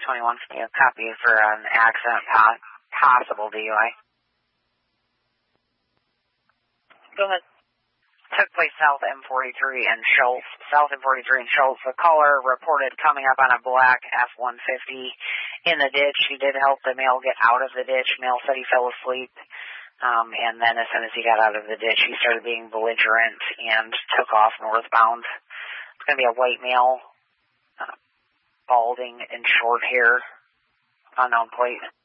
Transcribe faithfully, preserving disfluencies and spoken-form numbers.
twenty-one. A copy for an accident, po- possible D U I. Go ahead. Took place south M forty-three and Schultz. South M forty-three and Schultz. The caller reported coming up on a black F one fifty in the ditch. She did help the male get out of the ditch. Male said he fell asleep. Um, and then as soon as he got out of the ditch, he started being belligerent and took off northbound. It's going to be a white male, uh, balding and short hair, unknown plate.